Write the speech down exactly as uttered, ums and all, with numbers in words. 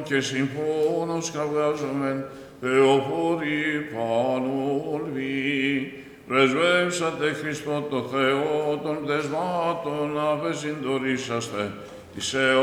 και συμφώνος καυγάζομεν, Θεοφόροι πανολβοί. Πρεσβεύσατε Χριστό το Θεό των πτεσμάτων, απεσυντορήσαστε, της